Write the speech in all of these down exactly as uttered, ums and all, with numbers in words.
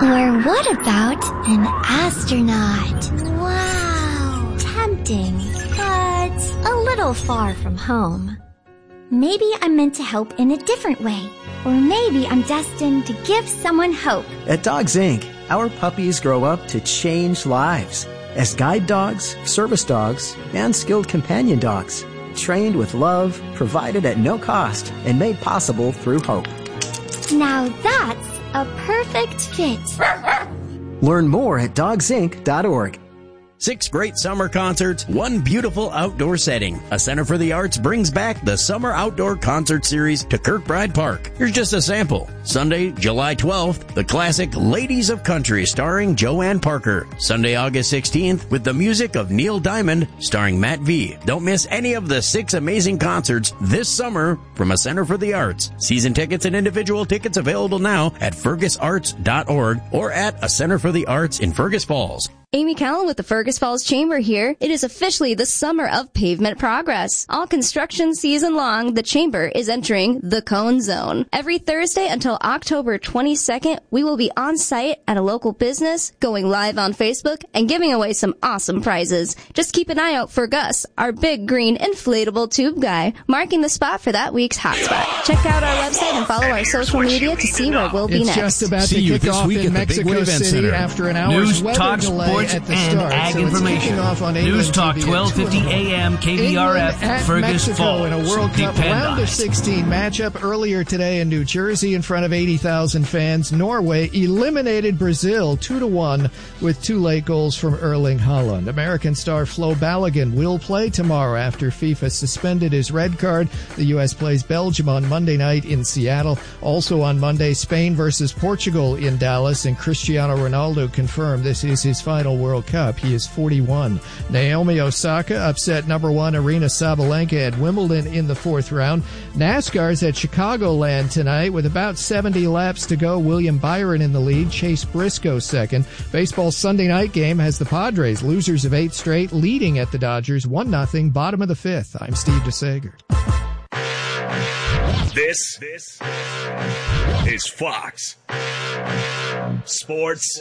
Or what about an astronaut? Wow, tempting, but a little far from home. Maybe I'm meant to help in a different way. Or maybe I'm destined to give someone hope. At Dogs Incorporated, our puppies grow up to change lives as guide dogs, service dogs, and skilled companion dogs. Trained with love, provided at no cost, and made possible through hope. Now that's a perfect fit. Learn more at dogs inc dot org. Six great summer concerts, one beautiful outdoor setting. A Center for the Arts brings back the Summer Outdoor Concert Series to Kirkbride Park. Here's just a sample. Sunday, July twelfth, the classic Ladies of Country starring Joanne Parker. Sunday, August sixteenth, with the music of Neil Diamond starring Matt V. Don't miss any of the six amazing concerts this summer from A Center for the Arts. Season tickets and individual tickets available now at fergus arts dot org or at A Center for the Arts in Fergus Falls. Amy Callan with the Fergus Falls Chamber here. It is officially the summer of pavement progress. All construction season long, the Chamber is entering the Cone Zone. Every Thursday until October twenty-second, we will be on site at a local business, going live on Facebook, and giving away some awesome prizes. Just keep an eye out for Gus, our big green inflatable tube guy, marking the spot for that week's hotspot. Check out our website and follow our social media to see where we'll be it's next. Just about See to you kick this off week in at the Mexico Big Wave City Center. after an hour's News, weather talk, delay sports, at the and start. ag so it's information. kicking off on News England Talk T V twelve fifty A M K B R F England at Fergus Mexico Falls. in a World Cup Depend round on of it. sixteen matchup earlier today in New Jersey in front of eighty thousand fans. Norway eliminated Brazil two to one with two late goals from Erling Haaland. American star Flo Balogun will play tomorrow after FIFA suspended his red card. The U S plays Belgium on Monday night in Seattle. Also on Monday, Spain versus Portugal in Dallas, and Cristiano Ronaldo confirmed this is his final World Cup. He is forty-one. Naomi Osaka upset number one Arina Sabalenka at Wimbledon in the fourth round. NASCAR's at Chicagoland tonight with about seventy laps to go. William Byron in the lead, Chase Briscoe second. Baseball's Sunday night game has the Padres, losers of eight straight, leading at the Dodgers one nothing, bottom of the fifth. I'm Steve DeSager. This, this is Fox Sports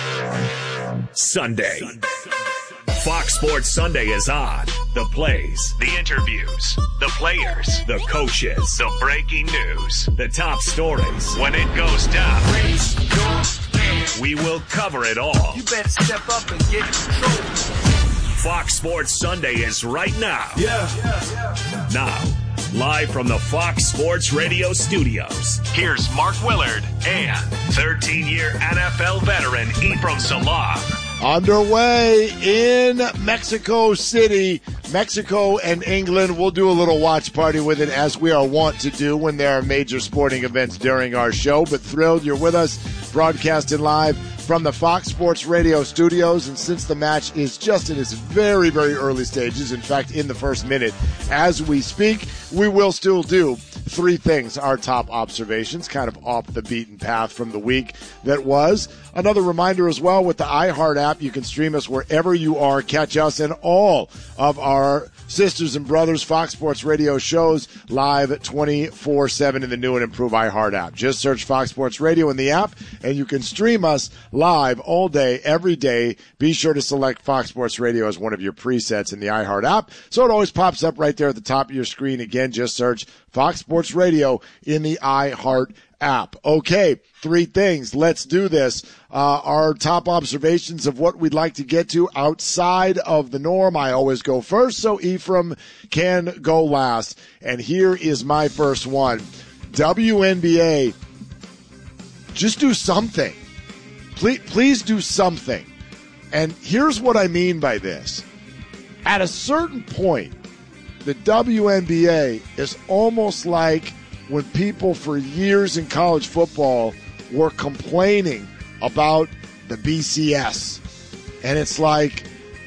Sunday. Fox Sports Sunday is on. The plays, the interviews, the players, the coaches, the breaking news, the top stories. When it goes down, we will cover it all. You better step up and get in control. Fox Sports Sunday is right now. Yeah. yeah, yeah. Now, live from the Fox Sports Radio studios, here's Mark Willard and thirteen-year N F L veteran Ephraim Salaam. Underway in Mexico City, Mexico and England. We'll do a little watch party with it, as we are wont to do when there are major sporting events during our show. But thrilled you're with us, broadcasting live from the Fox Sports Radio studios. And since the match is just in its very, very early stages, in fact, in the first minute as we speak, we will still do three things. Our top observations, kind of off the beaten path from the week that was. Another reminder as well, with the iHeart app, you can stream us wherever you are. Catch us and all of our sisters and brothers Fox Sports Radio shows live twenty-four seven in the new and improved iHeart app. Just search Fox Sports Radio in the app, and you can stream us live all day, every day. Be sure to select Fox Sports Radio as one of your presets in the iHeart app, so it always pops up right there at the top of your screen. Again, just search Fox Sports Radio in the iHeart app. Okay, three things. Let's do this. Uh, our top observations of what we'd like to get to outside of the norm. I always go first, so Ephraim can go last. And here is my first one. W N B A, just do something. Please, please do something. And here's what I mean by this. At a certain point, the W N B A is almost like when people for years in college football were complaining about the B C S. And it's like,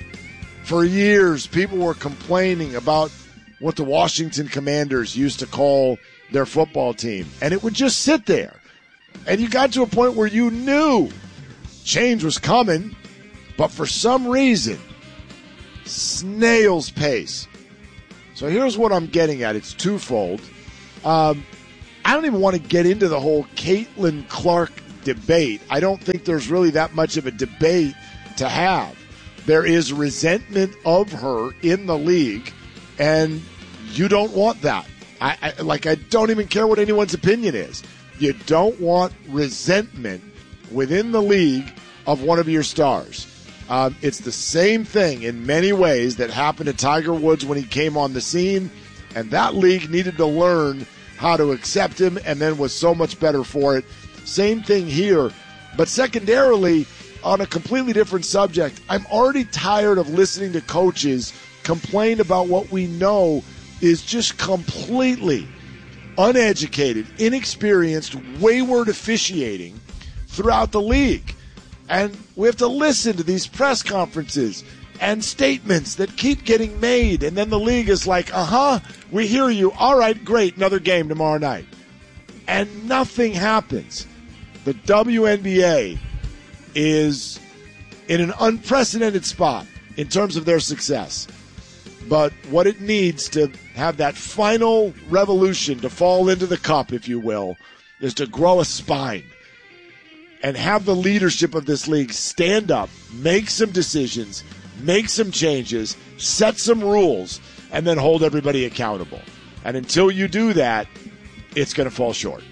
for years, people were complaining about what the Washington Commanders used to call their football team. And it would just sit there. And you got to a point where you knew change was coming, but for some reason, snail's pace. So here's what I'm getting at. It's twofold. Um, I don't even want to get into the whole Caitlin Clark debate. I don't think there's really that much of a debate to have. There is resentment of her in the league, and you don't want that. I, I like. I don't even care what anyone's opinion is. You don't want resentment within the league of one of your stars. Um, it's the same thing in many ways that happened to Tiger Woods when he came on the scene, and that league needed to learn how to accept him and then was so much better for it. Same thing here, but secondarily, on a completely different subject, I'm already tired of listening to coaches complain about what we know is just completely uneducated, inexperienced, wayward officiating throughout the league. And we have to listen to these press conferences and statements that keep getting made. And then the league is like, uh-huh, we hear you. All right, great, another game tomorrow night. And nothing happens. The W N B A is in an unprecedented spot in terms of their success. But what it needs to have that final revolution to fall into the cup, if you will, is to grow a spine and have the leadership of this league stand up, make some decisions, make some changes, set some rules, and then hold everybody accountable. And until you do that, it's going to fall short.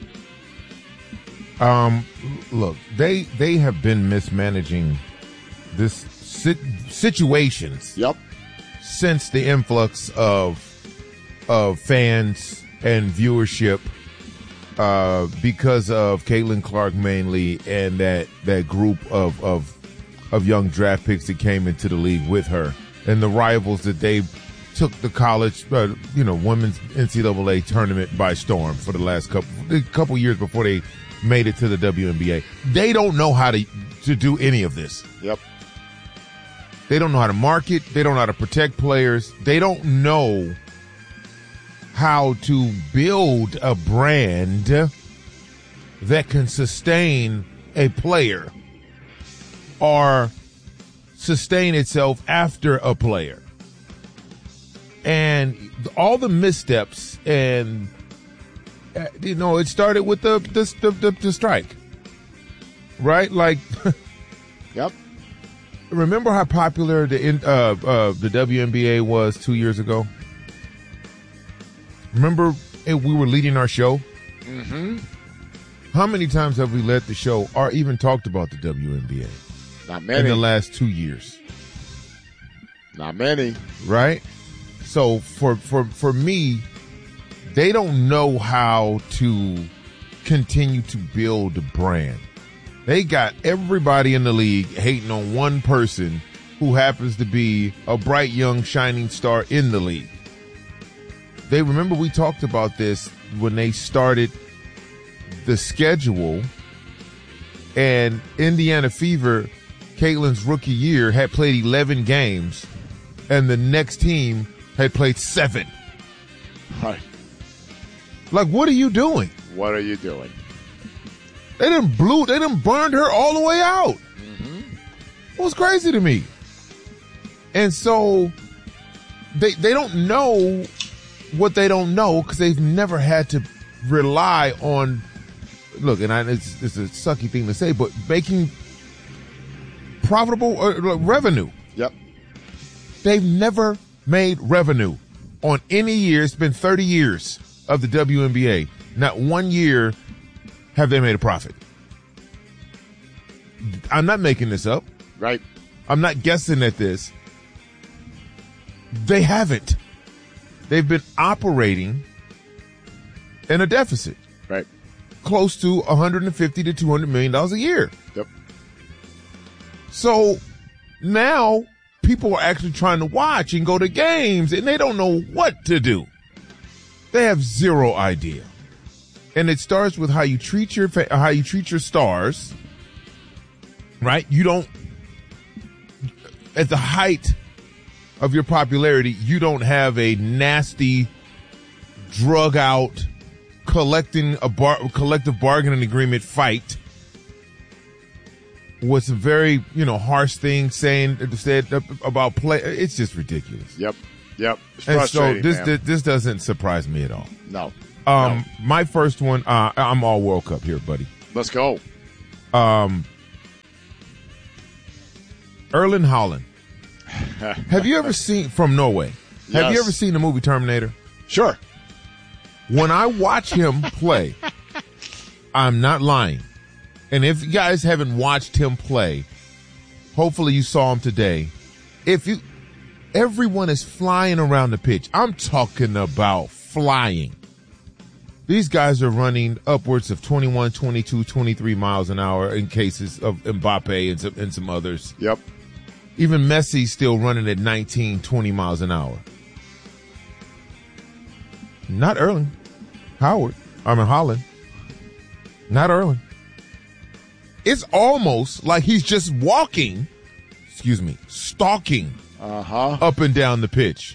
Um, look, they they have been mismanaging this sit, situations. Yep. Since the influx of of fans and viewership, uh, because of Caitlin Clark mainly, and that, that group of, of of young draft picks that came into the league with her, and the rivals that they took the college, uh, you know, women's N C double A tournament by storm for the last couple a couple years before they made it to the W N B A. They don't know how to to do any of this. Yep. They don't know how to market. They don't know how to protect players. They don't know how to build a brand that can sustain a player or sustain itself after a player. And all the missteps, and uh, you know, it started with the the the, the, the strike, right? Like, yep. Remember how popular the uh, uh, the W N B A was two years ago? Remember we were leading our show? Mm-hmm. How many times have we led the show or even talked about the W N B A? Not many. In the last two years. Not many. Right? So for, for, for me, they don't know how to continue to build a brand. They got everybody in the league hating on one person who happens to be a bright, young, shining star in the league. They remember we talked about this when they started the schedule, and Indiana Fever, Caitlin's rookie year, had played eleven games, and the next team had played seven. Right. Like, what are you doing? What are you doing? They done blew, they done burned her all the way out. Mm-hmm. It was crazy to me. And so they they don't know what they don't know because they've never had to rely on, look, and I, it's, it's a sucky thing to say, but making profitable uh, revenue. Yep. They've never made revenue on any year. It's been thirty years of the W N B A. Not one year have they made a profit. I'm not making this up. Right. I'm not guessing at this. They haven't. They've been operating in a deficit. Right. Close to one hundred fifty to two hundred million dollars a year. Yep. So now people are actually trying to watch and go to games, and they don't know what to do. They have zero idea. And it starts with how you treat your how you treat your stars, right? You don't, at the height of your popularity, you don't have a nasty, drug out, collecting a bar, collective bargaining agreement fight with some very, you know, harsh things saying said about play. It's just ridiculous. Yep. Yep. It's and so this, man. this this doesn't surprise me at all. No. Um, no. My first one, uh, I'm all World Cup here, buddy. Let's go. Um, Erling Haaland. Have you ever seen from Norway? Yes. Have you ever seen the movie Terminator? Sure. When I watch him play, I'm not lying. And if you guys haven't watched him play, hopefully you saw him today. If you, everyone is flying around the pitch. I'm talking about flying. These guys are running upwards of twenty-one, twenty-two, twenty-three miles an hour in cases of Mbappe and some, and some others. Yep. Even Messi's still running at nineteen, twenty miles an hour. Not Erling Howard. I mean, Haaland. Not Erling. It's almost like he's just walking, excuse me, stalking uh-huh. up and down the pitch.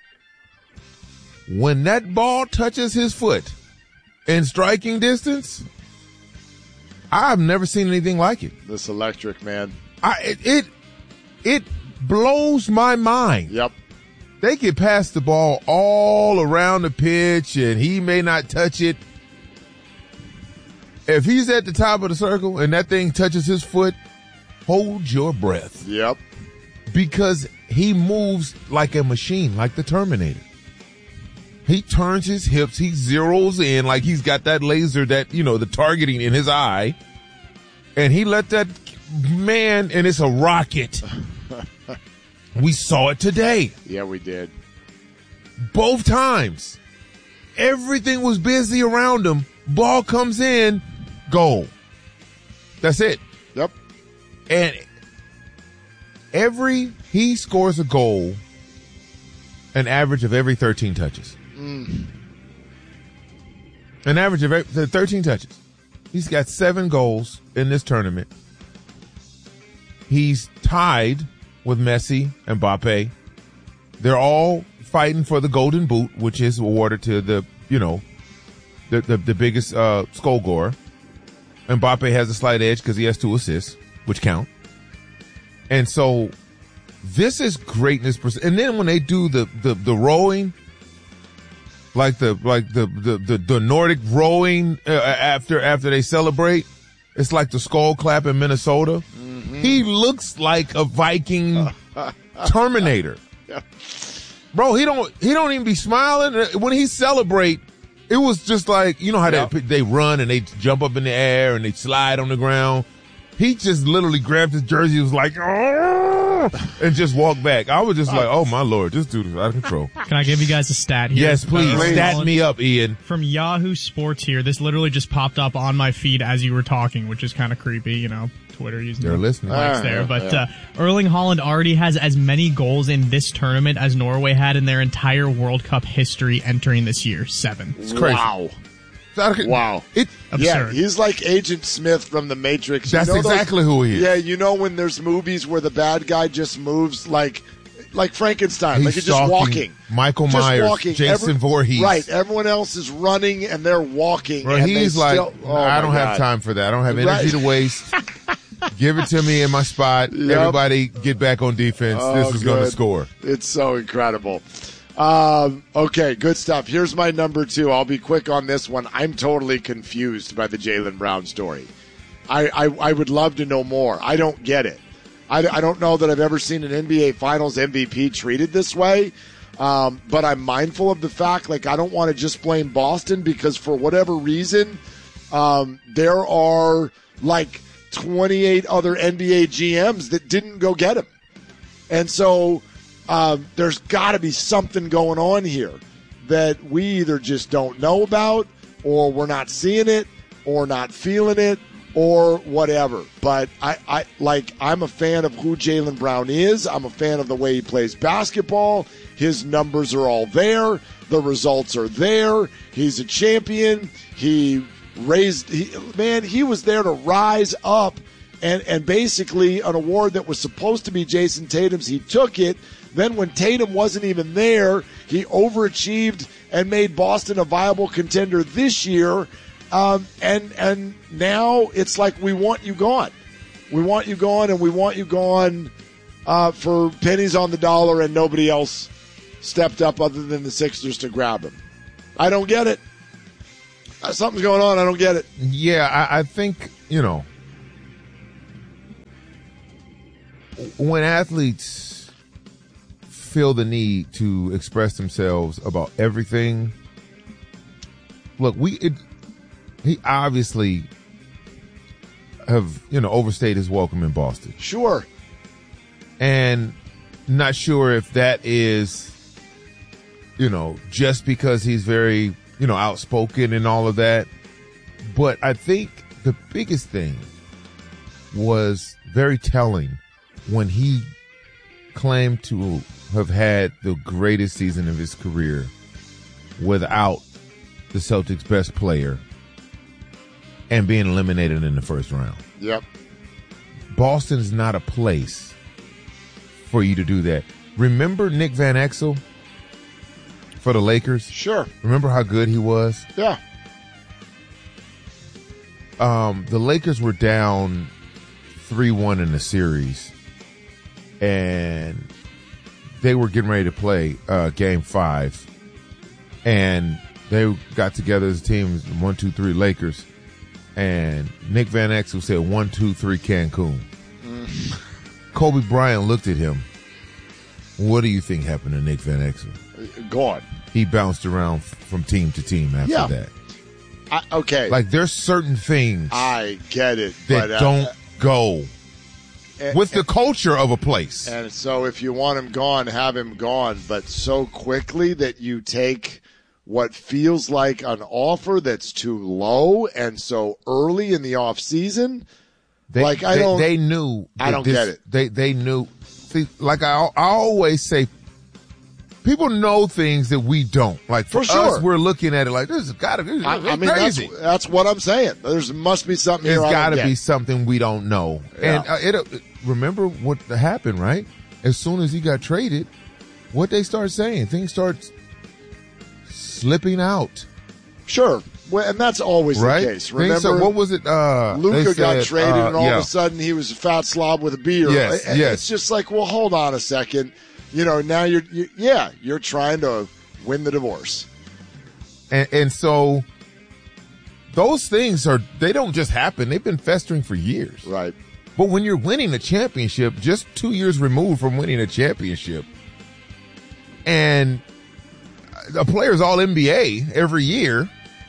When that ball touches his foot in striking distance, I've never seen anything like it. This electric, man. I, it, it, it blows my mind. Yep. They can pass the ball all around the pitch and he may not touch it. If he's at the top of the circle and that thing touches his foot, hold your breath. Yep. Because he moves like a machine, like the Terminator. He turns his hips, he zeroes in like he's got that laser, that, you know, the targeting in his eye. And he let that man, and it's a rocket. We saw it today. Yeah, we did. Both times. Everything was busy around him. Ball comes in, goal. That's it. Yep. And every, he scores a goal, an average of every thirteen touches. Mm. An average of every, thirteen touches. He's got seven goals in this tournament. He's tied with Messi and Mbappe. They're all fighting for the Golden Boot, which is awarded to the, you know, the the, the biggest uh, goal scorer. And Mbappe has a slight edge because he has two assists, which count. And so this is greatness. And then when they do the the, the rowing, like the like the the the, the Nordic rowing uh, after after they celebrate, it's like the skull clap in Minnesota. Mm-hmm. He looks like a Viking Terminator. Yeah. Bro, he don't he don't even be smiling when he celebrate. It was just like, you know how yep. they they run and they jump up in the air and they slide on the ground. He just literally grabbed his jersey, was like, oh, and just walked back. I was just like, oh my Lord, this dude is out of control. Can I give you guys a stat here? Yes, please. Uh, stat me up, Ian. From Yahoo Sports here. This literally just popped up on my feed as you were talking, which is kind of creepy, you know. Twitter using They're the listening. likes Ah, there. yeah, but yeah. Uh, Erling Haaland already has as many goals in this tournament as Norway had in their entire World Cup history entering this year. Seven. It's crazy. Wow. Wow. It, yeah, he's like Agent Smith from The Matrix. That's you know exactly those, who he is. Yeah, you know when there's movies where the bad guy just moves like like Frankenstein, He's like he's just walking. Michael just Myers, walking. Jason Every, Voorhees. Right, everyone else is running and they're walking. Bro, and he's they like, still, oh I don't my have God. time for that. I don't have energy Right. to waste. Give it to me in my spot. Yep. Everybody get back on defense. Oh, this is going to good. score. It's so incredible. Um, okay, good stuff. Here's my number two. I'll be quick on this one. I'm totally confused by the Jaylen Brown story. I, I, I would love to know more. I don't get it. I, I don't know that I've ever seen an N B A Finals M V P treated this way. Um, but I'm mindful of the fact, like, I don't want to just blame Boston because for whatever reason, um, there are like twenty-eight other N B A G Ms that didn't go get him. And so, um, there's got to be something going on here that we either just don't know about, or we're not seeing it, or not feeling it, or whatever. But I, I like I'm a fan of who Jaylen Brown is. I'm a fan of the way he plays basketball. His numbers are all there. The results are there. He's a champion. He raised he, man, he was there to rise up and, and basically an award that was supposed to be Jason Tatum's, he took it. Then when Tatum wasn't even there, he overachieved and made Boston a viable contender this year. Um, and and now it's like we want you gone. We want you gone, and we want you gone uh, for pennies on the dollar, and nobody else stepped up other than the Sixers to grab him. I don't get it. Uh, something's going on. I don't get it. Yeah, I, I think, you know, when athletes feel the need to express themselves about everything, look, we it, he obviously have, you know, overstayed his welcome in Boston. Sure. And not sure if that is, you know, just because he's very, you know, outspoken and all of that. But I think the biggest thing was very telling when he claimed to have had the greatest season of his career without the Celtics' best player and being eliminated in the first round. Yep. Boston's not a place for you to do that. Remember Nick Van Exel for the Lakers? Sure. Remember how good he was? Yeah. Um, the Lakers were down three one in the series, and they were getting ready to play uh, game five, and they got together as a team, one, two, three Lakers, and Nick Van Exel said one, two, three Cancun. Mm. Kobe Bryant looked at him. What do you think happened to Nick Van Exel? Gone. He bounced around f- from team to team after yeah. that. I, okay. Like, there's certain things I get it that but, uh, don't go and, with the culture of a place. And so if you want him gone, have him gone, but so quickly that you take what feels like an offer that's too low and so early in the off season. They, like I they, don't they knew I don't this, get it. They they knew. See, like I I always say, people know things that we don't. Like for, for sure. us, we're looking at it like this has got to be I, I mean, crazy. That's, that's what I'm saying. There's must be something There's here. got to get. be something we don't know. Yeah. And uh, it, uh, remember what happened, right? As soon as he got traded, what they start saying, things start slipping out. Sure. Well, and that's always right? the case. Things Remember, so, what was it? Uh, Luka got said, traded, uh, and all yeah. of a sudden he was a fat slob with a beard. Yes, it, yes. It's just like, well, hold on a second. You know, now you're, you, yeah, you're trying to win the divorce. And, and so those things are, they don't just happen. They've been festering for years. Right. But when you're winning a championship, just two years removed from winning a championship, and a player's all N B A every year,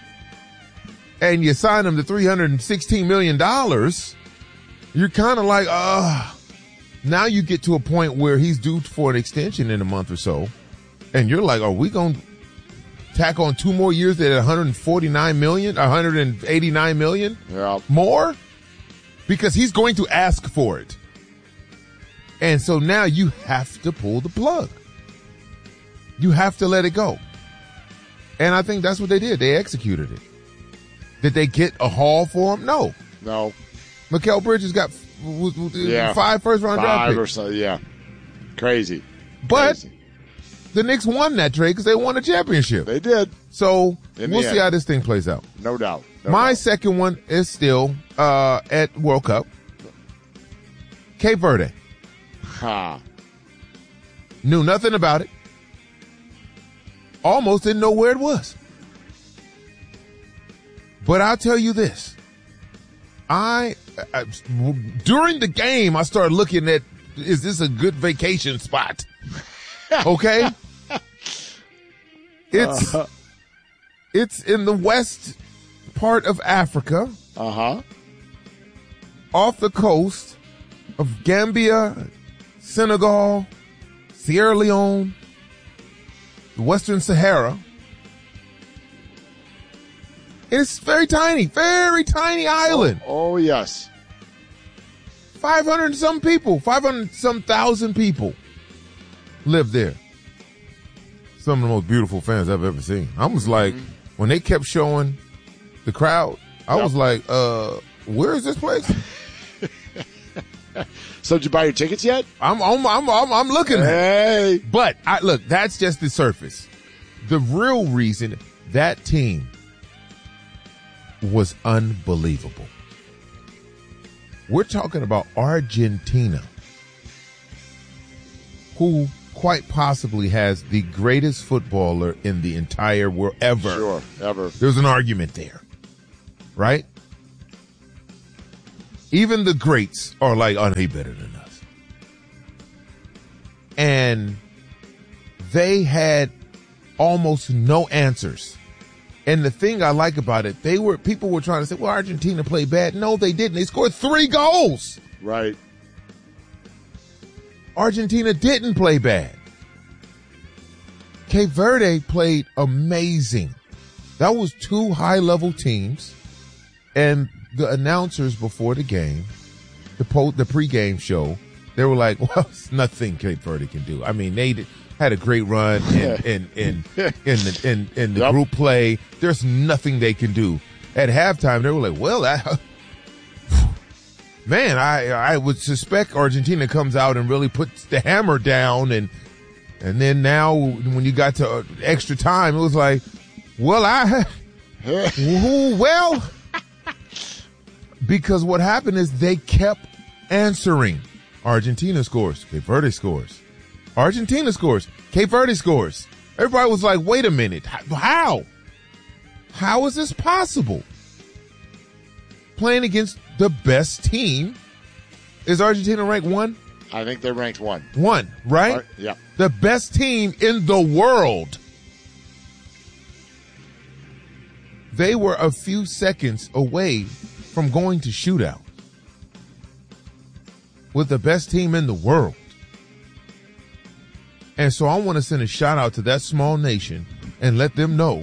and you sign him to three hundred sixteen million dollars, you're kind of like, uh, now you get to a point where he's due for an extension in a month or so. And you're like, are we going to tack on two more years at one hundred forty-nine million, one hundred eighty-nine million yeah. more? Because he's going to ask for it. And so now you have to pull the plug. You have to let it go. And I think that's what they did. They executed it. Did they get a haul for him? No. No. Mikal Bridges got yeah. five first round draft Five picks. or so, yeah. Crazy. But Crazy. the Knicks won that trade because they won a championship. They did. So In we'll the see end. how this thing plays out. No doubt. No My doubt. second one is still uh, at World Cup. Cape Verde. Ha. Knew nothing about it. Almost didn't know where it was. But I'll tell you this. I, I during the game, I started looking at, is this a good vacation spot? Okay. It's, uh-huh. it's in the west part of Africa. Uh-huh. Off the coast of Gambia, Senegal, Sierra Leone, the Western Sahara. It's very tiny, very tiny island. Oh, oh yes. five hundred and some people, five hundred some thousand people live there. Some of the most beautiful fans I've ever seen. I was like, mm-hmm. when they kept showing the crowd, I yep. was like, uh, where is this place? So did you buy your tickets yet? I'm I'm I'm I'm, I'm looking. Hey. But I look, that's just the surface. The real reason that team was unbelievable. We're talking about Argentina, who quite possibly has the greatest footballer in the entire world ever. Sure, ever. There's an argument there, right? Even the greats are like, oh, he better than us. and they had almost no answers. And the thing I like about it, they were people were trying to say, well, Argentina played bad. No, they didn't. They scored three goals. Right. Argentina didn't play bad. Cape Verde played amazing. That was two high-level teams, and the announcers before the game, the po- the pregame show, they were like, well, it's nothing Cape Verde can do. I mean, they did, had a great run in in in in the, in, in the yep. group play. There's nothing they can do. At halftime, they were like, well, I, man, I I would suspect Argentina comes out and really puts the hammer down, and and then now when you got to extra time, it was like, well, I well, because what happened is they kept answering. Argentina scores, Cape Verde scores. Argentina scores, Cape Verde scores. Everybody was like, wait a minute, how? How is this possible? Playing against the best team. Is Argentina ranked one? I think they're ranked one. One, right? Ar- yeah. The best team in the world. They were a few seconds away from going to shootout with the best team in the world. And so I want to send a shout out to that small nation and let them know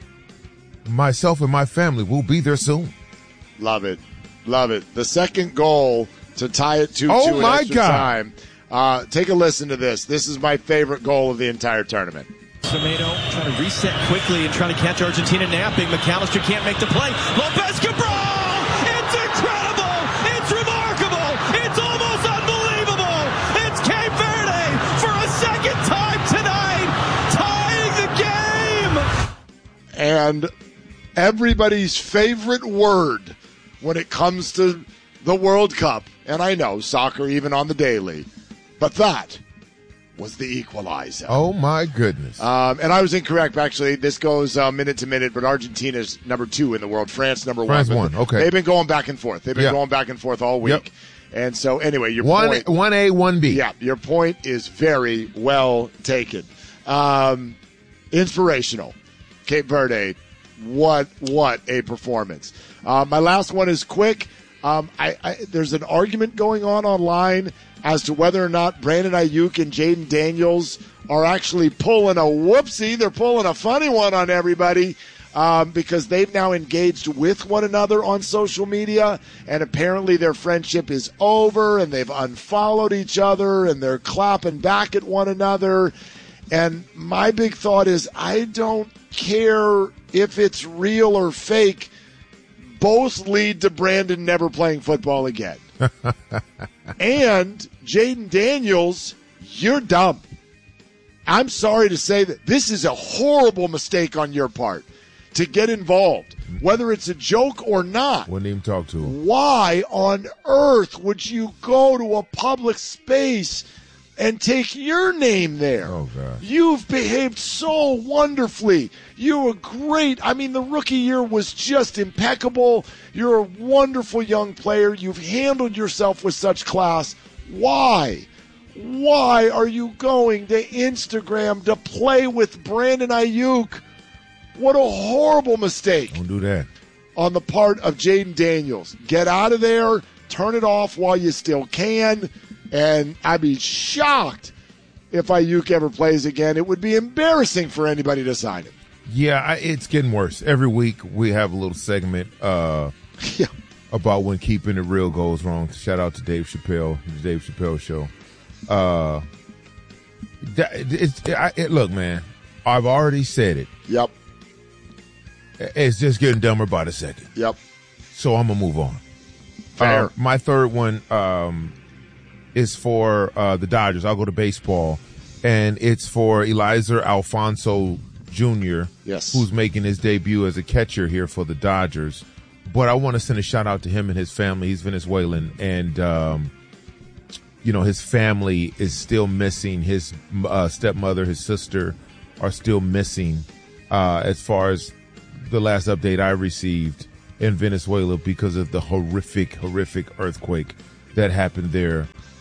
myself and my family will be there soon. Love it. Love it. The second goal to tie it two two oh in my extra God. time. Uh, take a listen to this. This is my favorite goal of the entire tournament. Semedo trying to reset quickly and trying to catch Argentina napping. McAllister can't make the play. Lopez Cabral! It's incredible! It's remarkable! It's almost unbelievable! It's Cape Verde for a second time tonight, tying the game! And everybody's favorite word when it comes to the World Cup, and I know soccer even on the daily, but that was the equalizer. Oh, my goodness. Um, and I was incorrect, actually. This goes uh, minute to minute, but Argentina's number two in the world. France number France one. one, okay. They've been going back and forth. They've been yeah. going back and forth all week. Yep. And so, anyway, your one, point. one A, one B. Yeah, your point is very well taken. Um, inspirational. Cape Verde, what what a performance. Uh, my last one is quick. Um, I, I, there's an argument going on online as to whether or not Brandon Ayuk and Jaden Daniels are actually pulling a whoopsie. They're pulling a funny one on everybody um, because they've now engaged with one another on social media, and apparently their friendship is over, and they've unfollowed each other, and they're clapping back at one another. And my big thought is, I don't care if it's real or fake. Both lead to Brandon never playing football again. And Jaden Daniels, you're dumb. I'm sorry to say that this is a horrible mistake on your part to get involved, whether it's a joke or not. Wouldn't even talk to him. Why on earth would you go to a public space and take your name there? Oh, God. You've behaved so wonderfully. You were great. I mean, the rookie year was just impeccable. You're a wonderful young player. You've handled yourself with such class. Why? Why are you going to Instagram to play with Brandon Ayuk? What a horrible mistake. Don't do that. On the part of Jaden Daniels. Get out of there. Turn it off while you still can. And I'd be shocked if Ayuk ever plays again. It would be embarrassing for anybody to sign him. Yeah, I, it's getting worse. Every week we have a little segment uh, yeah. about when keeping it real goes wrong. Shout out to Dave Chappelle, the Dave Chappelle Show. Uh, it's, I, it, look, man, I've already said it. Yep. It's just getting dumber by the second. Yep. So I'm going to move on. Fair. Uh, my third one um, is for uh, the Dodgers. I'll go to baseball. And it's for Eliezer Alfonso Junior Yes. Who's making his debut as a catcher here for the Dodgers. But I want to send a shout out to him and his family. He's Venezuelan. And, um, you know, his family is still missing. His uh, stepmother, his sister are still missing uh, as far as the last update I received in Venezuela because of the horrific, horrific earthquake that happened there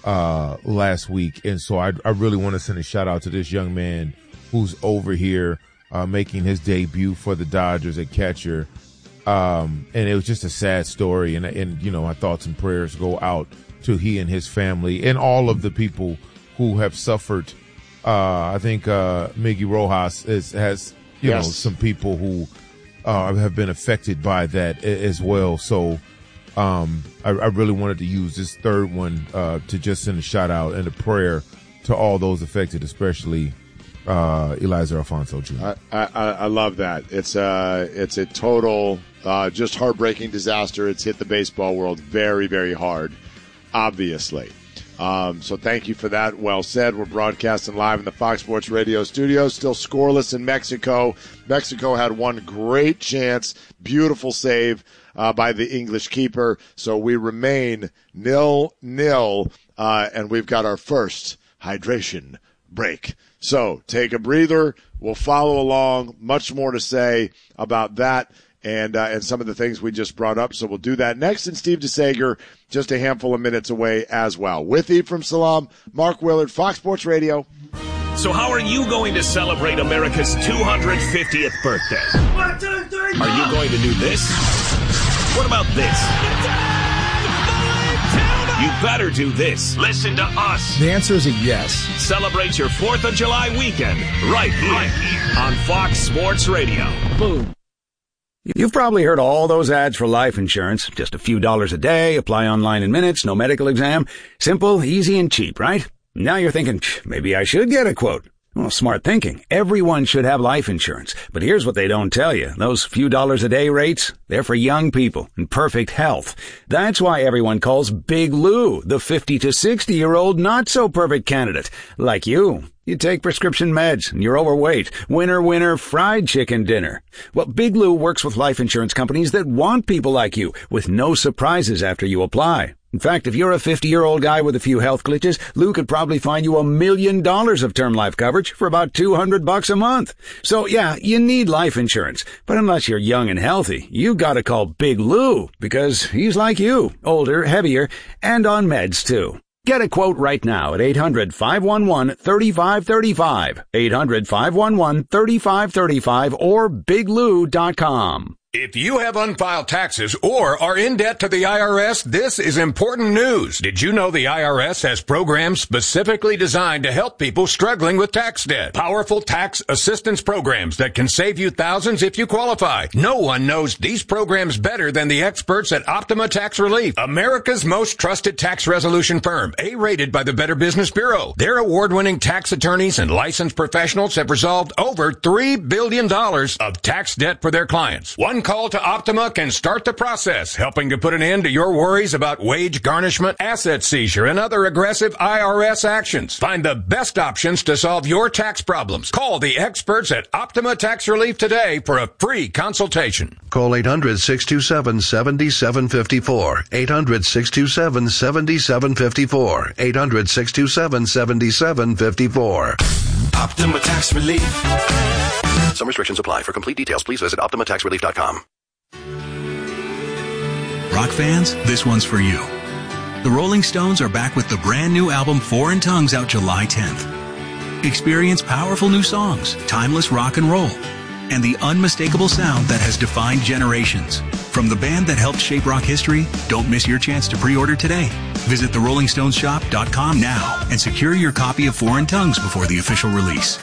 uh, last week. And so I, I really want to send a shout out to this young man who's over here, uh, making his debut for the Dodgers at catcher. Um, and it was just a sad story. And, and, you know, my thoughts and prayers go out to he and his family and all of the people who have suffered. Uh, I think, uh, Miggy Rojas is, has, you yes. know, some people who, uh, have been affected by that as well. So, um, I, I really wanted to use this third one, uh, to just send a shout out and a prayer to all those affected, especially, uh, Eliza Alfonso Junior I, I, I love that. It's a, it's a total, uh, just heartbreaking disaster. It's hit the baseball world very, very hard, obviously. Um, so thank you for that. Well said. We're broadcasting live in the Fox Sports Radio studios. Still scoreless in Mexico. Mexico had one great chance. Beautiful save uh, by the English keeper. So we remain nil nil, uh, and we've got our first hydration break. So take a breather. We'll follow along. Much more to say about that and uh, and some of the things we just brought up. So we'll do that next. And Steve DeSager, just a handful of minutes away as well. With Ephraim Salam, Mark Willard, Fox Sports Radio. So how are you going to celebrate America's two hundred fiftieth birthday? One, two, three, are you going to do this? What about this? You better do this. Listen to us. The answer is a yes. Celebrate your fourth of July weekend right here, right here. on Fox Sports Radio. Boom. You've probably heard all those ads for life insurance. Just a few dollars a day, apply online in minutes, no medical exam. Simple, easy, and cheap, right? Now you're thinking, maybe I should get a quote. Well, smart thinking. Everyone should have life insurance. But here's what they don't tell you. Those few dollars a day rates, they're for young people in perfect health. That's why everyone calls Big Lou the fifty to sixty-year-old not-so-perfect candidate. Like you. You take prescription meds, and you're overweight. Winner, winner, fried chicken dinner. Well, Big Lou works with life insurance companies that want people like you, with no surprises after you apply. In fact, if you're a fifty-year-old guy with a few health glitches, Lou could probably find you a million dollars of term life coverage for about two hundred bucks a month. So yeah, you need life insurance. But unless you're young and healthy, you gotta call Big Lou, because he's like you, older, heavier, and on meds too. Get a quote right now at eight hundred, five one one, three five three five, eight hundred, five one one, three five three five, or big lou dot com. If you have unfiled taxes or are in debt to the I R S, this is important news. Did you know the I R S has programs specifically designed to help people struggling with tax debt? Powerful tax assistance programs that can save you thousands if you qualify. No one knows these programs better than the experts at Optima Tax Relief, America's most trusted tax resolution firm, A-rated by the Better Business Bureau. Their award-winning tax attorneys and licensed professionals have resolved over three billion dollars of tax debt for their clients. One call to Optima can start the process, helping to put an end to your worries about wage garnishment, asset seizure, and other aggressive I R S actions. Find the best options to solve your tax problems. Call the experts at Optima Tax Relief today for a free consultation. Call eight hundred, six two seven, seven seven five four. eight hundred, six two seven, seven seven five four. eight hundred, six two seven, seven seven five four. Optima Tax Relief. Some restrictions apply. For complete details, please visit optima tax relief dot com. Rock fans, this one's for you. The Rolling Stones are back with the brand new album Foreign Tongues out July tenth. Experience powerful new songs, timeless rock and roll, and the unmistakable sound that has defined generations. From the band that helped shape rock history, don't miss your chance to pre-order today. Visit the rolling stones shop dot com now and secure your copy of Foreign Tongues before the official release.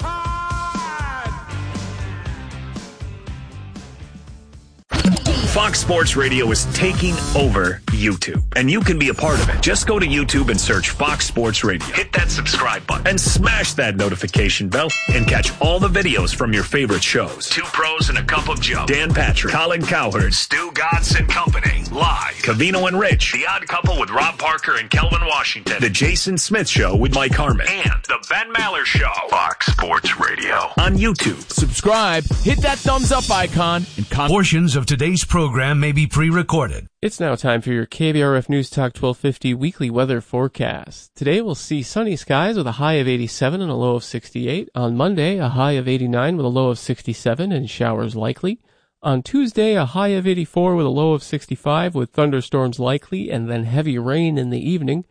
Fox Sports Radio is taking over YouTube, and you can be a part of it. Just go to YouTube and search Fox Sports Radio. Hit that subscribe button and smash that notification bell and catch all the videos from your favorite shows. Two Pros and a Cup of Joe, Dan Patrick, Colin Cowherd, Stu Gatz and Company, live. Covino and Rich, The Odd Couple with Rob Parker and Kelvin Washington, The Jason Smith Show with Mike Harmon, and The Ben Maller Show. Fox Sports Radio on YouTube. Subscribe, hit that thumbs up icon, and comment. Portions of today's program may be pre-recorded. It's now time for your K B R F News Talk twelve fifty weekly weather forecast. Today we'll see sunny skies with a high of eighty-seven and a low of sixty-eight. On Monday, a high of eighty-nine with a low of sixty-seven and showers likely. On Tuesday, a high of eighty-four with a low of sixty-five with thunderstorms likely and then heavy rain in the evening.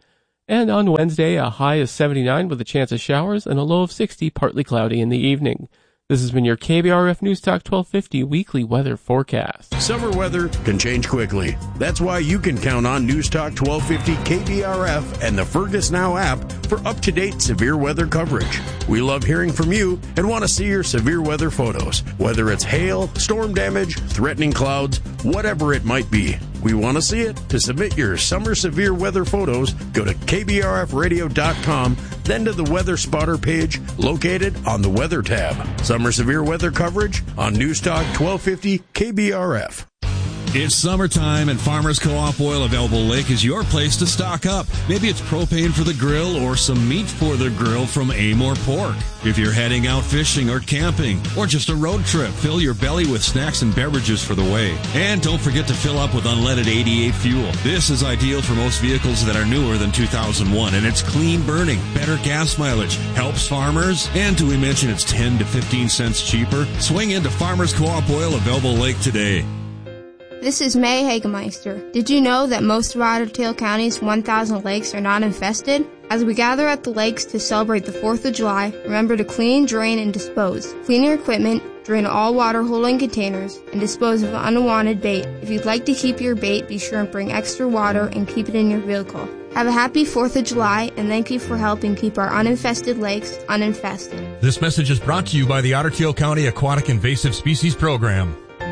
And on Wednesday, a high of seventy-nine with a chance of showers and a low of sixty, partly cloudy in the evening. This has been your K B R F News Talk twelve fifty weekly weather forecast. Summer weather can change quickly. That's why you can count on News Talk twelve fifty K B R F and the Fergus Now app for up-to-date severe weather coverage. We love hearing from you and want to see your severe weather photos, whether it's hail, storm damage, threatening clouds, whatever it might be. We want to see it. To submit your summer severe weather photos, go to K B R F radio dot com, then to the Weather Spotter page located on the Weather tab. Summer severe weather coverage on News Talk twelve fifty K B R F. It's summertime and Farmers Co-op Oil of Elbow Lake is your place to stock up. Maybe it's propane for the grill or some meat for the grill from Amor Pork. If you're heading out fishing or camping or just a road trip, fill your belly with snacks and beverages for the way. And don't forget to fill up with unleaded eighty-eight fuel. This is ideal for most vehicles that are newer than two thousand one, and it's clean burning, better gas mileage, helps farmers, and do we mention it's ten to fifteen cents cheaper? Swing into Farmers Co-op Oil of Elbow Lake today. This is May Hagemeister. Did you know that most of Otter Tail County's one thousand lakes are not infested? As we gather at the lakes to celebrate the fourth of July, remember to clean, drain, and dispose. Clean your equipment, drain all water-holding containers, and dispose of unwanted bait. If you'd like to keep your bait, be sure and bring extra water and keep it in your vehicle. Have a happy fourth of July, and thank you for helping keep our uninfested lakes uninfested. This message is brought to you by the Otter Tail County Aquatic Invasive Species Program.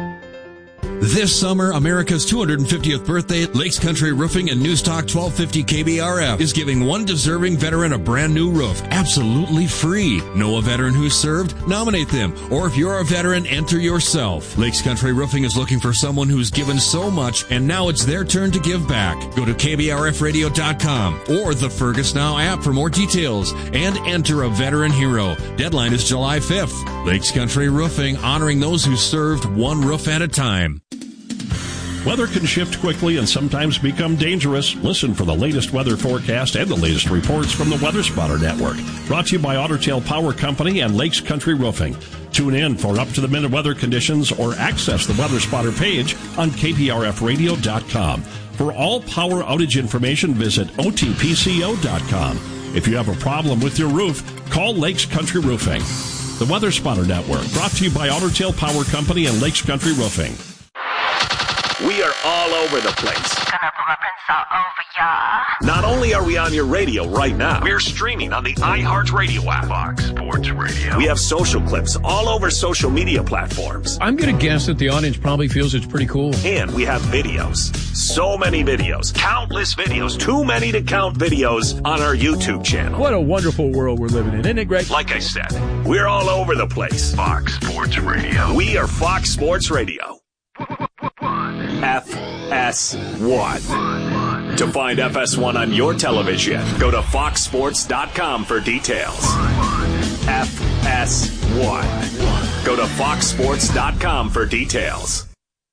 This summer, America's two hundred fiftieth birthday, Lakes Country Roofing and News Talk twelve fifty K B R F is giving one deserving veteran a brand new roof, absolutely free. Know a veteran who's served? Nominate them. Or if you're a veteran, enter yourself. Lakes Country Roofing is looking for someone who's given so much, and now it's their turn to give back. Go to K B R F radio dot com or the Fergus Now app for more details and enter a veteran hero. Deadline is July fifth. Lakes Country Roofing, honoring those who served one roof at a time. Weather can shift quickly and sometimes become dangerous. Listen for the latest weather forecast and the latest reports from the Weather Spotter Network. Brought to you by Otter Tail Power Company and Lakes Country Roofing. Tune in for up-to-the-minute weather conditions or access the Weather Spotter page on K B R F radio dot com. For all power outage information, visit O T P C O dot com. If you have a problem with your roof, call Lakes Country Roofing. The Weather Spotter Network, brought to you by Otter Tail Power Company and Lakes Country Roofing. We are all over the place. Not only are we on your radio right now, we're streaming on the iHeartRadio app. Fox Sports Radio. We have social clips all over social media platforms. I'm going to guess that the audience probably feels it's pretty cool. And we have videos. So many videos. Countless videos. Too many to count videos on our YouTube channel. What a wonderful world we're living in, isn't it, Greg? Like I said, we're all over the place. Fox Sports Radio. We are Fox Sports Radio. F S one. To find F S one on your television, go to fox sports dot com for details. F S one. Go to fox sports dot com for details.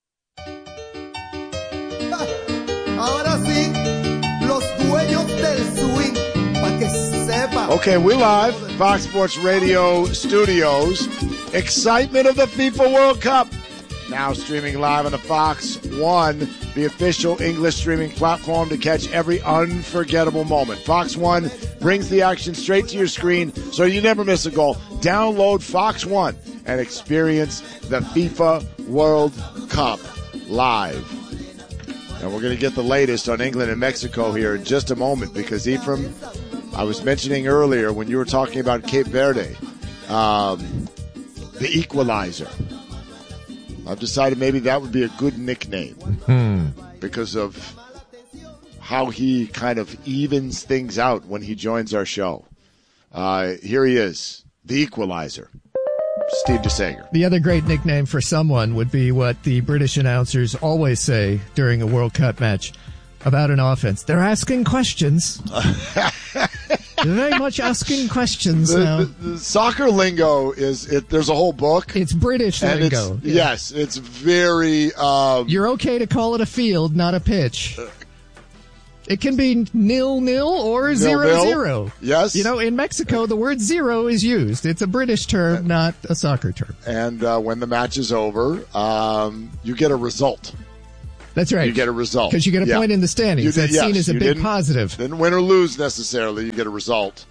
Ahora sí, los dueños del swing, para que sepa. Okay, we're live, Fox Sports Radio studios. Excitement of the FIFA World Cup. Now streaming live on the Fox One, the official English streaming platform to catch every unforgettable moment. Fox One brings the action straight to your screen so you never miss a goal. Download Fox One and experience the FIFA World Cup live. And we're going to get the latest on England and Mexico here in just a moment because, Ephraim, I was mentioning earlier when you were talking about Cape Verde, um, the equalizer. I've decided maybe that would be a good nickname Hmm. because of how he kind of evens things out when he joins our show. Uh, here he is, the equalizer, Steve DeSager. The other great nickname for someone would be what the British announcers always say during a World Cup match about an offense. They're asking questions. They're very much asking questions the, now. The, the soccer lingo is, it, there's a whole book. It's British lingo. It's, yeah. Yes, it's very... Um, You're okay to call it a field, not a pitch. It can be nil-nil or zero-zero. Yes. You know, in Mexico, the word zero is used. It's a British term, not a soccer term. And uh, when the match is over, um, you get a result. That's right. You get a result. Because you get a yeah. point in the standings. You did, That's yes, seen as a you big didn't, positive. Didn't win or lose necessarily. You get a result.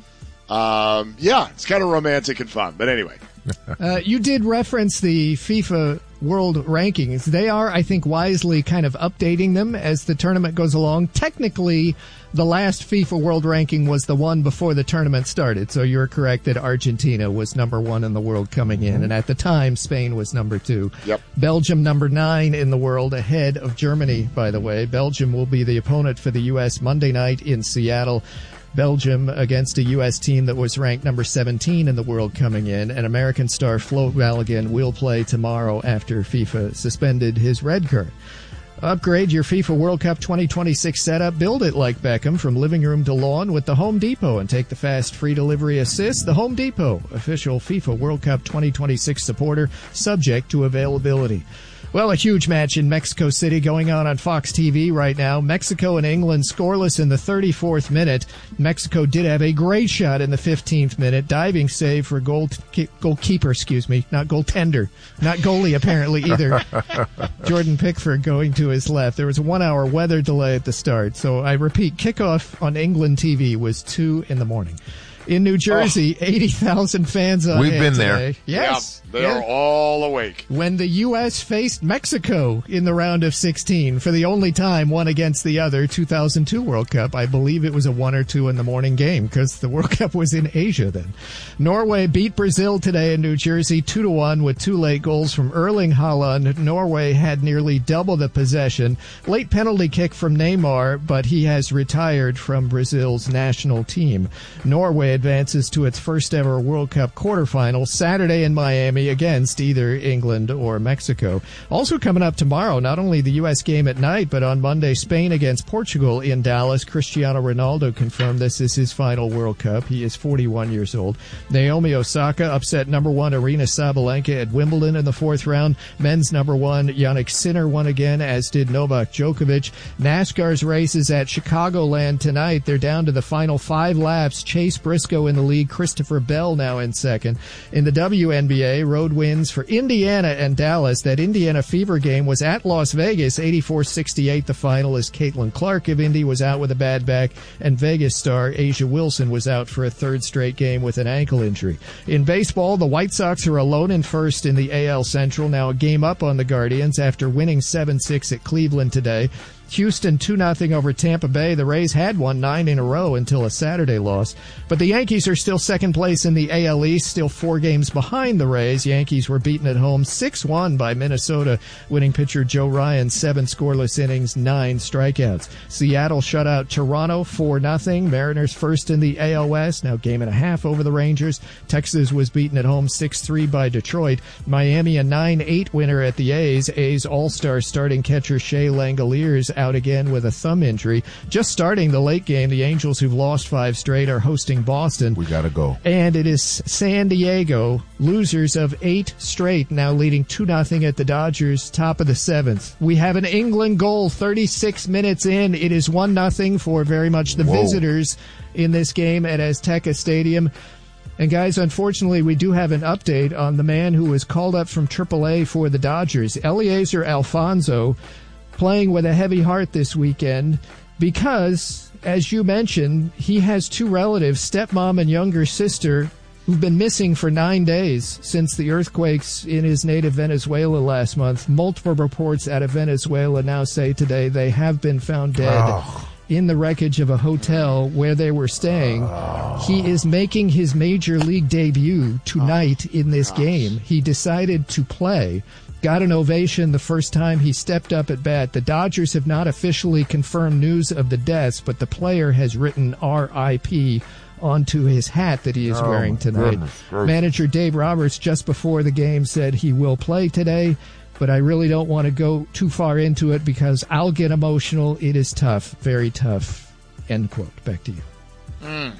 Um, yeah, it's kind of romantic and fun. But anyway. uh, you did reference the FIFA World Rankings. They are, I think, wisely kind of updating them as the tournament goes along. Technically, the last FIFA World Ranking was the one before the tournament started. So you're correct that Argentina was number one in the world coming in. And at the time, Spain was number two. Yep. Belgium number nine in the world, ahead of Germany, by the way. Belgium will be the opponent for the U S Monday night in Seattle. Belgium against a U S team that was ranked number seventeen in the world coming in, and American star Flo Balogun will play tomorrow after FIFA suspended his red card. Upgrade your FIFA World Cup twenty twenty-six setup. Build it like Beckham from living room to lawn with the Home Depot and take the fast free delivery assist. The Home Depot, official FIFA World Cup twenty twenty-six supporter, subject to availability. Well, a huge match in Mexico City going on on Fox T V right now. Mexico and England scoreless in the thirty-fourth minute. Mexico did have a great shot in the fifteenth minute. Diving save for goal goalkeeper, excuse me, not goaltender, not goalie apparently either. Jordan Pickford going to his left. There was a one-hour weather delay at the start. So I repeat, kickoff on England T V was two in the morning. In New Jersey, oh. eighty thousand fans on We've been today. there. Yes. Yeah, they're yeah. all awake. When the U S faced Mexico in the round of sixteen for the only time one against the other, two thousand two World Cup. I believe it was a one or two in the morning game because the World Cup was in Asia then. Norway beat Brazil today in New Jersey two to one with two late goals from Erling Haaland. Norway had nearly double the possession. Late penalty kick from Neymar, but he has retired from Brazil's national team. Norway advances to its first ever World Cup quarterfinal Saturday in Miami against either England or Mexico. Also coming up tomorrow, not only the U S game at night, but on Monday, Spain against Portugal in Dallas. Cristiano Ronaldo confirmed this is his final World Cup. He is forty-one years old. Naomi Osaka upset number one Aryna Sabalenka at Wimbledon in the fourth round. Men's number one Jannik Sinner won again, as did Novak Djokovic. NASCAR's races at Chicagoland tonight. They're down to the final five laps. Chase Briscoe in the lead, Christopher Bell now in second. In the W N B A, road wins for Indiana and Dallas. That Indiana Fever game was at Las Vegas, eighty-four sixty-eight the final, as Caitlin Clark of Indy was out with a bad back, and Vegas star Asia Wilson was out for a third straight game with an ankle injury. In baseball, the White Sox are alone in first in the A L Central, now a game up on the Guardians after winning seven six at Cleveland today. Houston two nothing over Tampa Bay. The Rays had won nine in a row until a Saturday loss. But the Yankees are still second place in the A L East, still four games behind the Rays. Yankees were beaten at home six one by Minnesota, winning pitcher Joe Ryan, seven scoreless innings, nine strikeouts. Seattle shut out Toronto four nothing. Mariners first in the A L West, now game and a half over the Rangers. Texas was beaten at home six three by Detroit. Miami a nine eight winner at the A's. A's All-Star starting catcher Shea Langoliers out again with a thumb injury. Just starting the late game, the Angels, who've lost five straight, are hosting Boston. We gotta go. And it is San Diego, losers of eight straight, now leading two nothing at the Dodgers, top of the seventh. We have an England goal thirty-six minutes in. It is one nothing for very much the Whoa. visitors in this game at Azteca Stadium. And guys, unfortunately, we do have an update on the man who was called up from triple A for the Dodgers, Eliezer Alfonso, playing with a heavy heart this weekend because, as you mentioned, he has two relatives, stepmom and younger sister, who've been missing for nine days since the earthquakes in his native Venezuela last month. Multiple reports out of Venezuela now say today they have been found dead oh. in the wreckage of a hotel where they were staying. Oh. He is making his major league debut tonight oh, in this gosh. game. He decided to play. Got an ovation the first time he stepped up at bat. The Dodgers have not officially confirmed news of the deaths, but the player has written R I P onto his hat that he is oh, wearing tonight. Goodness, goodness. Manager Dave Roberts just before the game said he will play today, but I really don't want to go too far into it because I'll get emotional. It is tough, very tough. End quote. Back to you. Mm.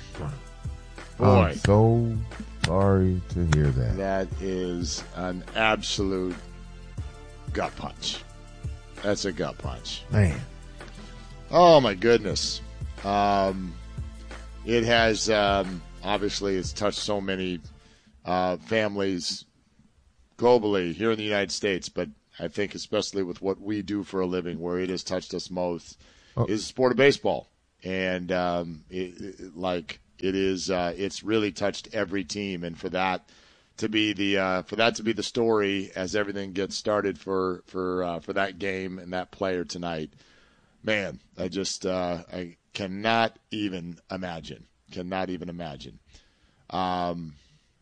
Boy. I'm so sorry to hear that. That is an absolute gut punch. That's a gut punch. Man. Oh, my goodness. Um, it has, um, obviously, it's touched so many uh, families globally here in the United States, but I think especially with what we do for a living, where it has touched us most, Oh. is the sport of baseball. And um, it, it, like it is, uh, it's really touched every team. And for that to be the uh, for that to be the story as everything gets started for for uh, for that game and that player tonight, man, I just uh, I cannot even imagine. Cannot even imagine. Um,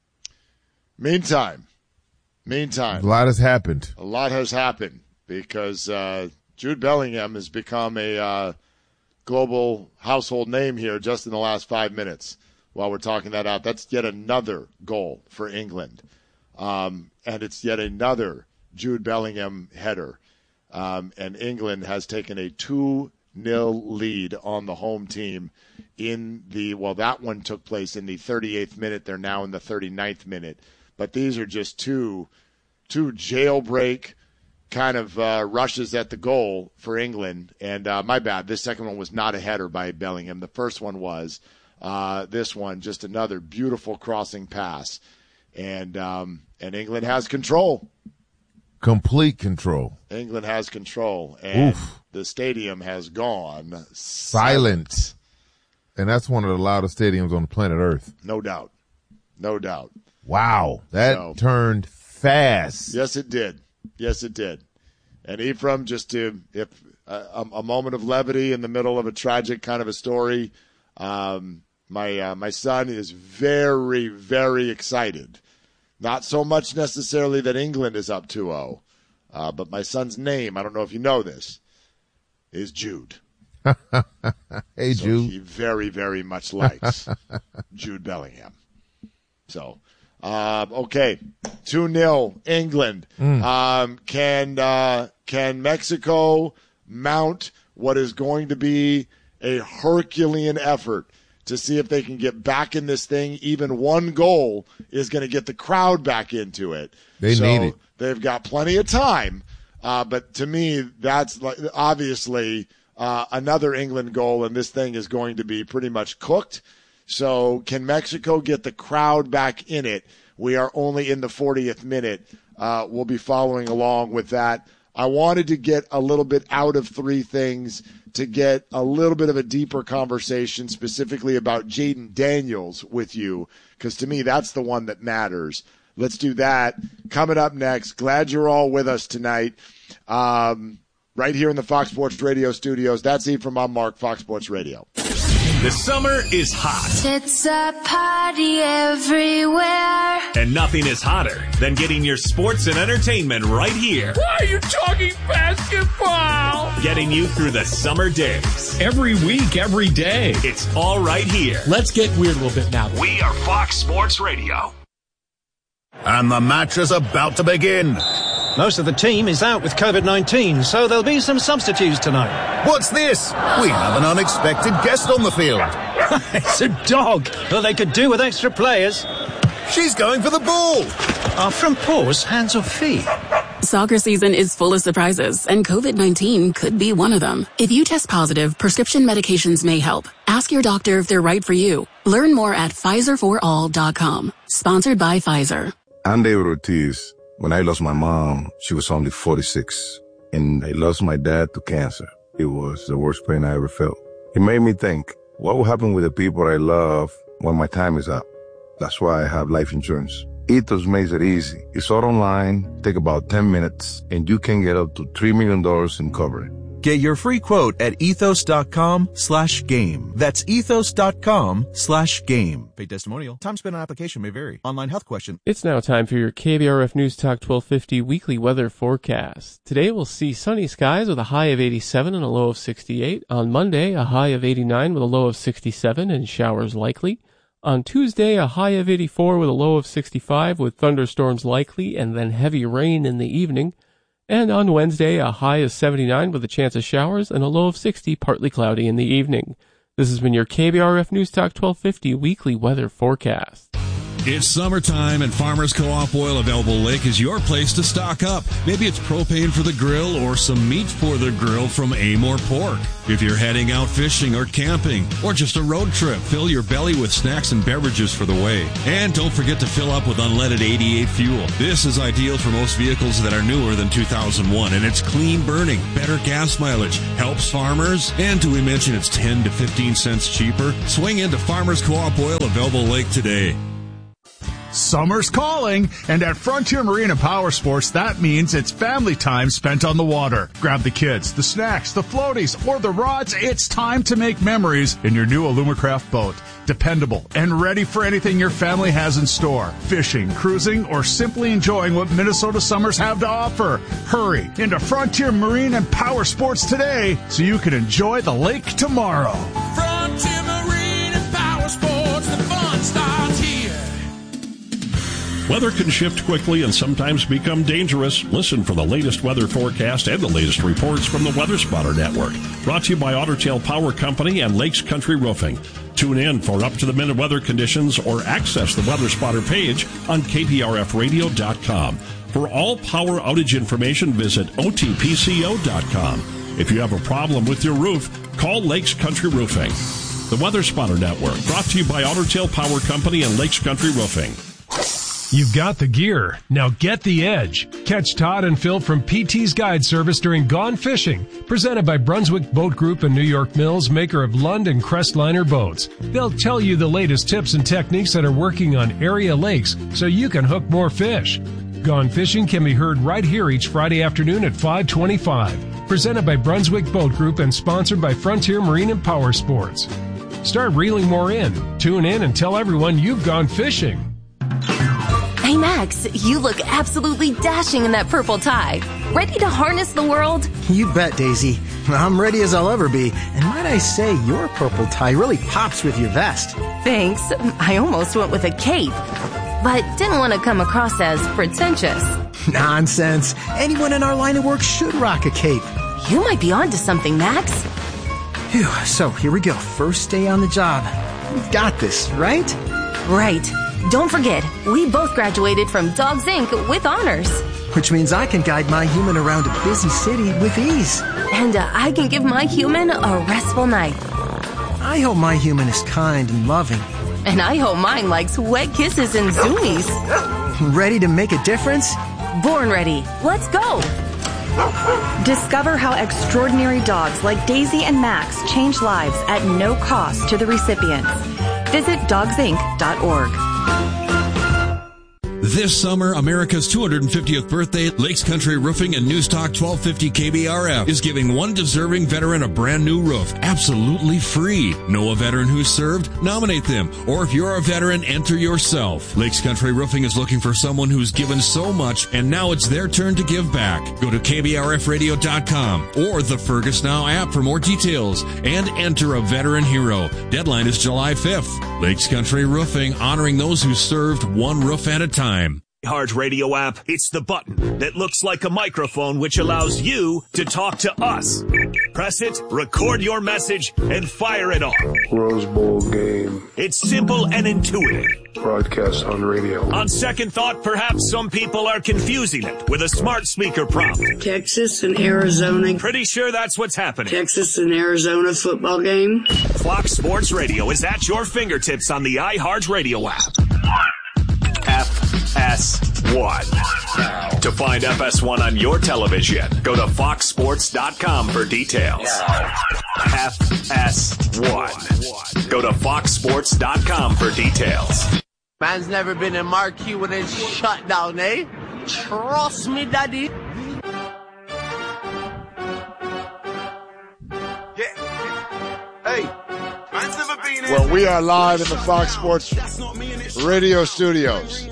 meantime, meantime, A lot has happened. a lot has happened because uh, Jude Bellingham has become a uh, global household name here just in the last five minutes. While we're talking that out, that's yet another goal for England, um, and it's yet another Jude Bellingham header. Um, and England has taken a two nil lead on the home team in the, well, that one took place in the thirty-eighth minute. They're now in the thirty-ninth minute. But these are just two, two jailbreak kind of uh, rushes at the goal for England. And uh, my bad, this second one was not a header by Bellingham. The first one was. Uh, this one, just another beautiful crossing pass. And um, and England has control. Complete control. England has control. And Oof. the stadium has gone Silent. silent. And that's one of the loudest stadiums on the planet Earth. No doubt. No doubt. Wow. That So- turned fast. Yes, it did. Yes, it did. And Ephraim, just to, if a, a moment of levity in the middle of a tragic kind of a story, um, my uh, my son is very, very excited. Not so much necessarily that England is up two oh, uh, but my son's name, I don't know if you know this, is Jude. Hey, So Jude. he very, very much likes Jude Bellingham. So, uh, okay, two nil England. Mm. Um, can uh, can Mexico mount what is going to be a Herculean effort to see if they can get back in this thing? Even one goal is going to get the crowd back into it. They so need it. They've got plenty of time. Uh, but to me, that's like, obviously uh, another England goal, and this thing is going to be pretty much cooked. So can Mexico get the crowd back in it? We are only in the fortieth minute. Uh, we'll be following along with that. I wanted to get a little bit out of three things to get a little bit of a deeper conversation specifically about Jaden Daniels with you, because to me, that's the one that matters. Let's do that. Coming up next, glad you're all with us tonight. Um, right here in the Fox Sports Radio studios. That's Ephraim. I'm Mark, Fox Sports Radio. The summer is hot, It's a party everywhere. and nothing is hotter than getting your sports and entertainment right here. Why are you talking basketball? Getting you through the summer days. Every week, every day. It's all right here. Let's get weird a little bit now. We are Fox Sports Radio. And the match is about to begin. Most of the team is out with COVID nineteen, so there'll be some substitutes tonight. What's this? We have an unexpected guest on the field. It's a dog. Well, they could do with extra players. She's going for the ball. Are from paws, hands or feet? Soccer season is full of surprises, and COVID nineteen could be one of them. If you test positive, prescription medications may help. Ask your doctor if they're right for you. Learn more at Pfizer for all dot com. Sponsored by Pfizer. I'm David Ortiz. When I lost my mom, she was only forty-six, and I lost my dad to cancer. It was the worst pain I ever felt. It made me think, what will happen with the people I love when my time is up? That's why I have life insurance. Ethos makes it easy. It's all online, take about ten minutes, and you can get up to three million dollars in coverage. Get your free quote at ethos.com slash game. That's ethos.com slash game. Paid testimonial. Time spent on application may vary. Online health question. It's now time for your K B R F News Talk twelve fifty weekly weather forecast. Today we'll see sunny skies with a high of eighty-seven and a low of sixty-eight. On Monday, a high of eighty-nine with a low of sixty-seven and showers likely. On Tuesday, a high of eighty-four with a low of sixty-five with thunderstorms likely and then heavy rain in the evening. And on Wednesday, a high of seventy-nine with a chance of showers and a low of sixty, partly cloudy in the evening. This has been your K B R F News Talk twelve fifty weekly weather forecast. It's summertime and Farmers Co-op Oil of Elbow Lake is your place to stock up. Maybe it's propane for the grill or some meat for the grill from Amor Pork. If you're heading out fishing or camping or just a road trip, fill your belly with snacks and beverages for the way. And don't forget to fill up with unleaded eighty-eight fuel. This is ideal for most vehicles that are newer than two thousand one, and it's clean burning, better gas mileage, helps farmers, and do we mention it's ten to fifteen cents cheaper? Swing into Farmers Co-op Oil of Elbow Lake today. Summer's calling, and at Frontier Marine and Power Sports, that means it's family time spent on the water. Grab the kids, the snacks, the floaties, or the rods. It's time to make memories in your new Alumacraft boat. Dependable and ready for anything your family has in store. Fishing, cruising, or simply enjoying what Minnesota summers have to offer. Hurry into Frontier Marine and Power Sports today so you can enjoy the lake tomorrow. Frontier Marine and Power Sports, the fun starts here. Weather can shift quickly and sometimes become dangerous. Listen for the latest weather forecast and the latest reports from the Weather Spotter Network. Brought to you by Otter Tail Power Company and Lakes Country Roofing. Tune in for up-to-the-minute weather conditions or access the Weather Spotter page on K P R F radio dot com. For all power outage information, visit O T P C O dot com. If you have a problem with your roof, call Lakes Country Roofing. The Weather Spotter Network, brought to you by Otter Tail Power Company and Lakes Country Roofing. You've got the gear. Now get the edge. Catch Todd and Phil from P T's Guide Service during Gone Fishing, presented by Brunswick Boat Group and New York Mills, maker of Lund and Crestliner boats. They'll tell you the latest tips and techniques that are working on area lakes so you can hook more fish. Gone Fishing can be heard right here each Friday afternoon at five twenty-five. Presented by Brunswick Boat Group and sponsored by Frontier Marine and Power Sports. Start reeling more in. Tune in and tell everyone you've gone fishing. Hey Max, you look absolutely dashing in that purple tie. Ready to harness the world? You bet, Daisy. I'm ready as I'll ever be. And might I say, your purple tie really pops with your vest. Thanks. I almost went with a cape, but didn't want to come across as pretentious. Nonsense. Anyone in our line of work should rock a cape. You might be onto something, Max. Phew, so here we go. First day on the job. We've got this, right? Right. Don't forget, we both graduated from Dogs Incorporated with honors. Which means I can guide my human around a busy city with ease. And uh, I can give my human a restful night. I hope my human is kind and loving. And I hope mine likes wet kisses and zoomies. Ready to make a difference? Born ready. Let's go. Discover how extraordinary dogs like Daisy and Max change lives at no cost to the recipients. Visit dogs inc dot org. This summer, America's two hundred fiftieth birthday, Lakes Country Roofing and Newstalk twelve fifty K B R F is giving one deserving veteran a brand new roof, absolutely free. Know a veteran who's served? Nominate them. Or if you're a veteran, enter yourself. Lakes Country Roofing is looking for someone who's given so much, and now it's their turn to give back. Go to K B R F radio dot com or the Fergus Now app for more details and enter a veteran hero. Deadline is July fifth. Lakes Country Roofing, honoring those who served one roof at a time. Heart Radio app, it's the button that looks like a microphone which allows you to talk to us. Press it, record your message, and fire it off. Rose Bowl game. It's simple and intuitive. Broadcast on radio. On second thought, perhaps some people are confusing it with a smart speaker prompt. Texas and Arizona. Pretty sure that's what's happening. Texas and Arizona football game. Fox Sports Radio is at your fingertips on the iHeart Radio app. F S one. To find F S one on your television, go to fox sports dot com for details. F S one. Go to fox sports dot com for details. Man's never been in marquee when it's shut down, eh? Trust me, daddy. Yeah. Hey. Man's never been in. Well, we are live in the Fox Sports Radio studios.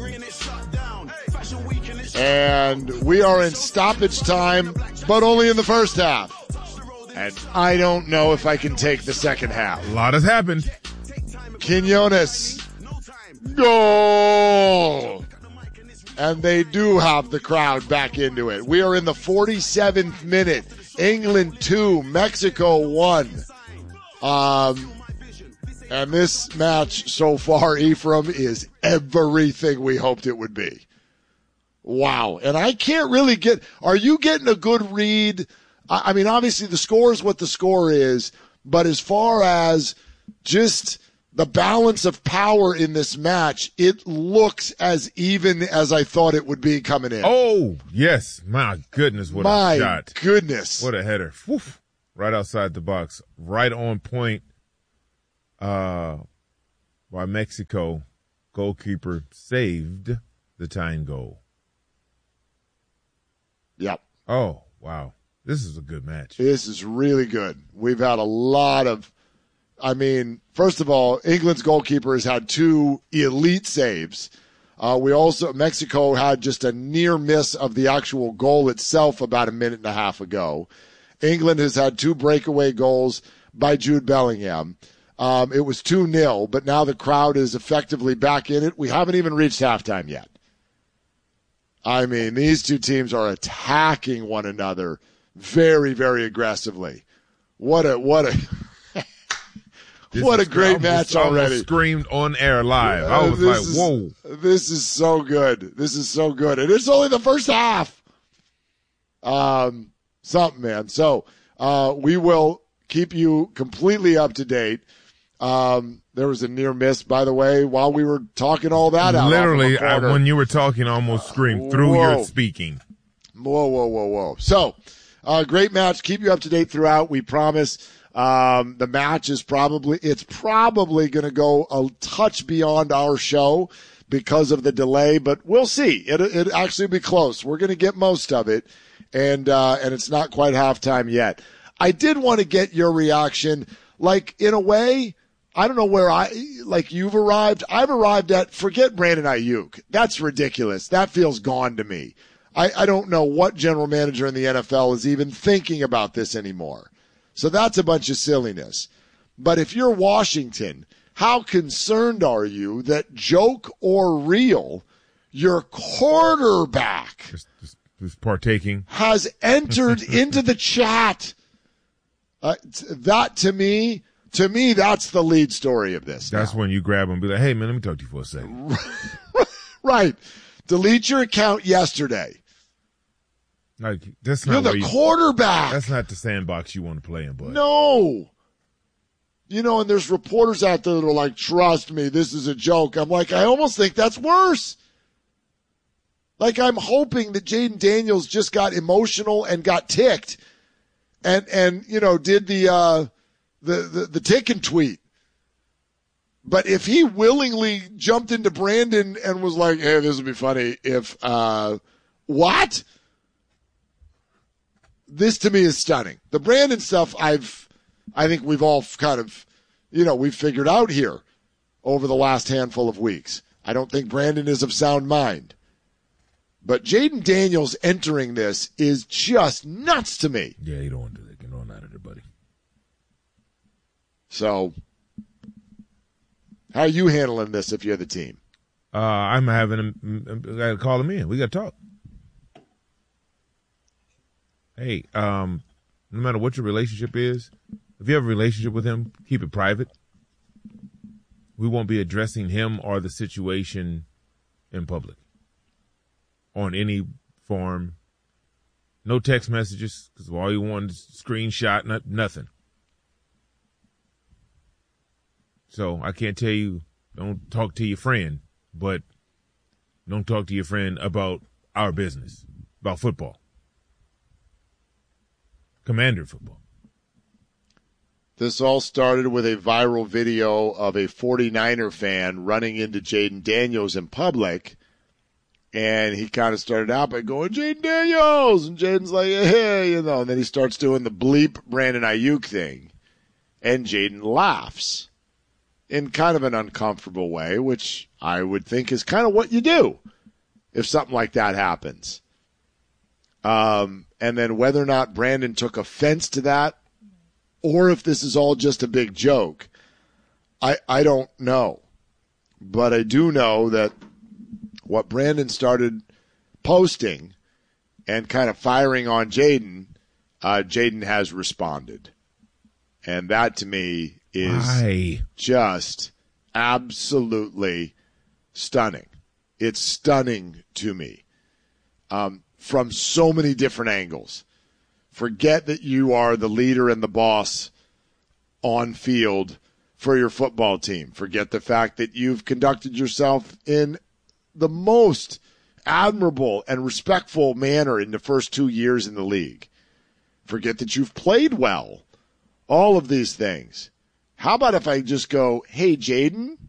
And we are in stoppage time, but only in the first half. And I don't know if I can take the second half. A lot has happened. Quinones. Goal! And they do have the crowd back into it. We are in the forty-seventh minute. England two, Mexico one. Um, And this match so far, Ephraim, is everything we hoped it would be. Wow. And I can't really get, are you getting a good read? I mean, obviously the score is what the score is, but as far as just the balance of power in this match, it looks as even as I thought it would be coming in. Oh, yes. My goodness, what My a shot. My goodness. What a header. Woof. Right outside the box. Right on point uh, by Mexico. Goalkeeper saved the tying goal. Yep. Oh, wow. This is a good match. This is really good. We've had a lot of, I mean, first of all, England's goalkeeper has had two elite saves. Uh, we also, Mexico had just a near miss of the actual goal itself about a minute and a half ago. England has had two breakaway goals by Jude Bellingham. Um, it was two nil, but now the crowd is effectively back in it. We haven't even reached halftime yet. I mean, these two teams are attacking one another very, very aggressively. What a what a what a great match already! Screamed on air live. I was uh, like, is, "Whoa, this is so good! This is so good!" And it's only the first half. Um, something, man. So uh, we will keep you completely up to date. Um, there was a near miss, by the way, while we were talking all that out. Literally, I, when you were talking, I almost screamed through Whoa. your speaking. Whoa, whoa, whoa, whoa! So. Uh, great match. Keep you up to date throughout. We promise. Um, the match is probably, it's probably going to go a touch beyond our show because of the delay, but we'll see. It, it actually be close. We're going to get most of it. And, uh, and it's not quite halftime yet. I did want to get your reaction. Like, in a way, I don't know where I, like you've arrived. I've arrived at, forget Brandon Ayuk. That's ridiculous. That feels gone to me. I, I don't know what general manager in the N F L is even thinking about this anymore. So that's a bunch of silliness. But if you're Washington, how concerned are you that, joke or real, your quarterback just, just, just partaking has entered into the chat? Uh, that to me, to me, that's the lead story of this. That's now. When you grab him and be like, "Hey man, let me talk to you for a second." Right. Delete your account yesterday. Like, that's You're not the you, quarterback. That's not the sandbox you want to play in, bud. No. You know, and there's reporters out there that are like, "Trust me, this is a joke." I'm like, I almost think that's worse. Like, I'm hoping that Jaden Daniels just got emotional and got ticked and, and, you know, did the, uh, the, the, the tick and tweet. But if he willingly jumped into Brandon and was like, "Hey, this would be funny if, uh, what?" This to me is stunning. The Brandon stuff, I've, I think we've all kind of, you know, we've figured out here over the last handful of weeks. I don't think Brandon is of sound mind. But Jaden Daniels entering this is just nuts to me. Yeah, you don't want to do that. Get on out of there, buddy. So, how are you handling this if you're the team? Uh, I'm having him, I got to call him in. We got to talk. Hey, um, no matter what your relationship is, if you have a relationship with him, keep it private. We won't be addressing him or the situation in public on any form. No text messages, because all you want is screenshot, not, nothing. So I can't tell you, don't talk to your friend, but don't talk to your friend about our business, about football. Commander football. This all started with a viral video of a 49er fan running into Jaden Daniels in public, and he kind of started out by going, "Jaden Daniels!" And Jaden's like, "Hey," you know, and then he starts doing the bleep Brandon Ayuk thing, and Jaden laughs in kind of an uncomfortable way, which I would think is kind of what you do if something like that happens. Um, and then whether or not Brandon took offense to that, or if this is all just a big joke, I I don't know. But I do know that what Brandon started posting and kind of firing on Jaden, uh, Jaden has responded. And that to me is Why? just absolutely stunning. It's stunning to me um, from so many different angles. Forget that you are the leader and the boss on field for your football team. Forget the fact that you've conducted yourself in the most admirable and respectful manner in the first two years in the league. Forget that you've played well. All of these things. How about if I just go, hey, Jaden,